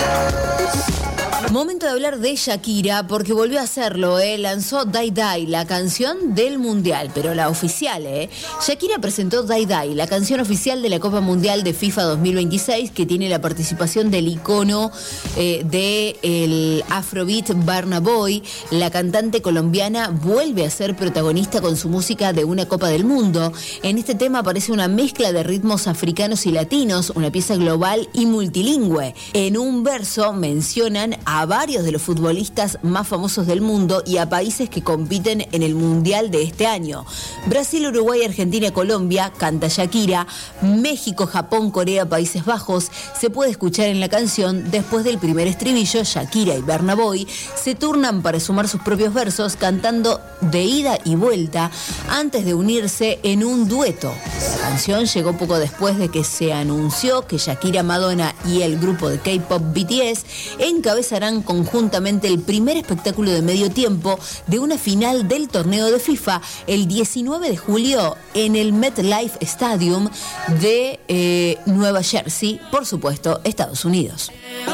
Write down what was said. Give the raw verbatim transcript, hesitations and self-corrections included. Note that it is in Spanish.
Momento de hablar de Shakira, porque volvió a hacerlo, ¿eh? Lanzó Die Die, la canción del Mundial, pero la oficial, ¿eh? Shakira presentó Die Die, la canción oficial de la Copa Mundial de FIFA dos mil veintiséis, que tiene la participación del icono eh, del Afrobeat Burna Boy. La cantante colombiana vuelve a ser protagonista con su música de una Copa del Mundo. En este tema aparece una mezcla de ritmos africanos y latinos, una pieza global y multilingüe. En un verso mencionan a varios de los futbolistas más famosos del mundo y a países que compiten en el Mundial de este año. Brasil, Uruguay, Argentina, Colombia, canta Shakira. México, Japón, Corea, Países Bajos. Se puede escuchar en la canción. Después del primer estribillo, Shakira y Burna Boy se turnan para sumar sus propios versos, cantando de ida y vuelta antes de unirse en un dueto. La canción llegó poco después de que se anunció que Shakira, Madonna y el grupo de K-pop B T S encabezarán conjuntamente el primer espectáculo de medio tiempo de una final del torneo de FIFA el diecinueve de julio en el MetLife Stadium de eh, Nueva Jersey, por supuesto, Estados Unidos.